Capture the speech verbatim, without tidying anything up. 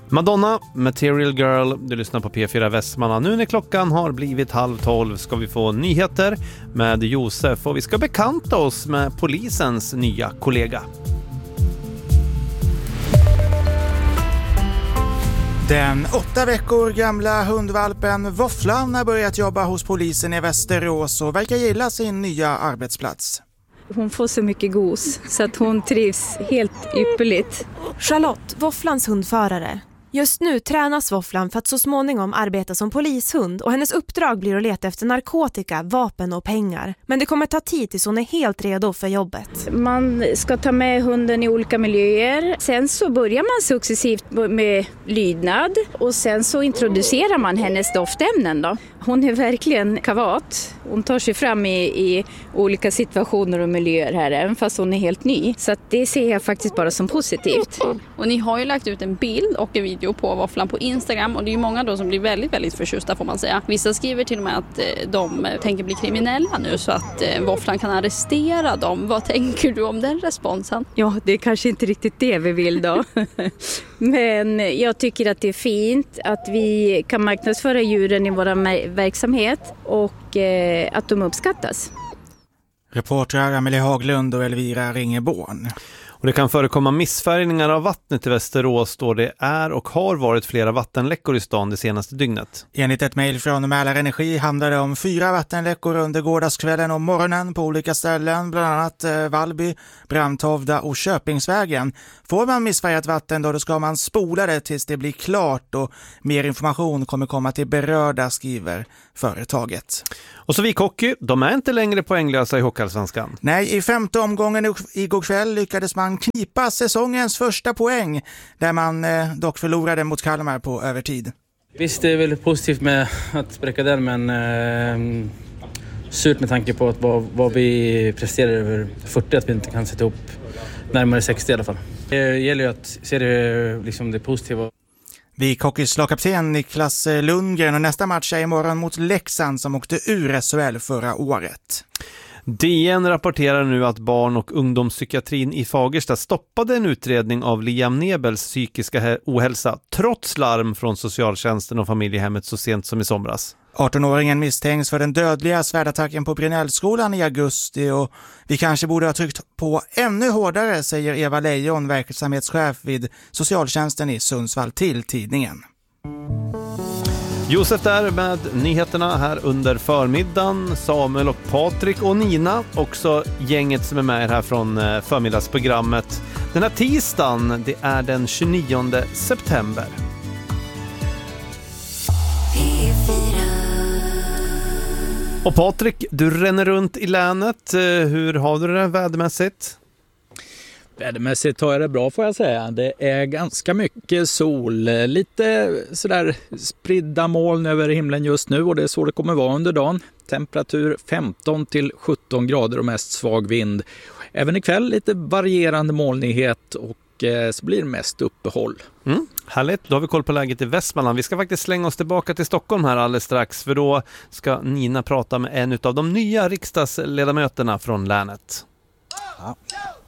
Madonna, Material Girl, du lyssnar på P fyra Västmanland. Nu när klockan har blivit halv tolv ska vi få nyheter med Josef och vi ska bekanta oss med polisens nya kollega. Den åtta veckor gamla hundvalpen Våfflan har börjat jobba hos polisen i Västerås och verkar gilla sin nya arbetsplats. Hon får så mycket gos så att hon trivs helt ypperligt. Charlotte, Våfflans hundförare. Just nu tränas Våfflan för att så småningom arbeta som polishund och hennes uppdrag blir att leta efter narkotika, vapen och pengar. Men det kommer ta tid tills hon är helt redo för jobbet. Man ska ta med hunden i olika miljöer. Sen så börjar man successivt med lydnad och sen så introducerar man hennes doftämnen då. Hon är verkligen kavat. Hon tar sig fram i, i olika situationer och miljöer här även fast hon är helt ny. Så att det ser jag faktiskt bara som positivt. Och ni har ju lagt ut en bild och en video på Våfflan på Instagram och det är ju många då som blir väldigt, väldigt förtjusta får man säga. Vissa skriver till och med att de tänker bli kriminella nu så att Våfflan kan arrestera dem. Vad tänker du om den responsen? Ja, det är kanske inte riktigt det vi vill då. Men jag tycker att det är fint att vi kan marknadsföra djuren i vår verksamhet och eh, att de uppskattas. Reportrar Amelie Haglund och Elvira Ringeborn. Och det kan förekomma missfärgningar av vattnet i Västerås då det är och har varit flera vattenläckor i stan det senaste dygnet. Enligt ett mejl från Mälarenergi handlar det om fyra vattenläckor under gårdagskvällen och morgonen på olika ställen, bland annat eh, Vallby, Bramtovda och Köpingsvägen. Får man missfärgat vatten då, då ska man spola det tills det blir klart och mer information kommer komma till berörda, skriver företaget. Och så Vikhockey, de är inte längre poänglösa i Hockeyallsvenskan. Nej, i femte omgången igår kväll lyckades man knipa säsongens första poäng där man eh, dock förlorade mot Kalmar på övertid. Visst, det är väl positivt med att spräcka den, men eh, surt med tanke på att vad, vad vi presterar över fyrtio, att vi inte kan sätta upp närmare sextio i alla fall. Det gäller ju att se det, liksom det positiva. Vikhockeys lagkapten Niklas Lundgren, och nästa match är imorgon mot Leksand som åkte ur S H L förra året. D N rapporterar nu att barn- och ungdomspsykiatrin i Fagersta stoppade en utredning av Liam Nebels psykiska ohälsa trots larm från socialtjänsten och familjehemmet så sent som i somras. arton-åringen misstänks för den dödliga svärdattacken på Brinellskolan i augusti och vi kanske borde ha tryckt på ännu hårdare, säger Eva Lejon, verksamhetschef vid socialtjänsten i Sundsvall till tidningen. Josef där med nyheterna här under förmiddagen. Samuel och Patrik och Nina, också gänget som är med här från förmiddagsprogrammet. Den här tisdagen, det är den tjugonionde september. Och Patrik, du ränner runt i länet. Hur har du det vädermässigt? Vädermässigt har jag det bra, får jag säga. Det är ganska mycket sol, lite sådär spridda moln över himlen just nu och det är så det kommer vara under dagen. Temperatur femton till sjutton grader och mest svag vind. Även ikväll lite varierande molnighet och så blir det mest uppehåll. Mm, härligt, då har vi koll på läget i Västmanland. Vi ska faktiskt slänga oss tillbaka till Stockholm här alldeles strax, för då ska Nina prata med en av de nya riksdagsledamöterna från länet. Ja.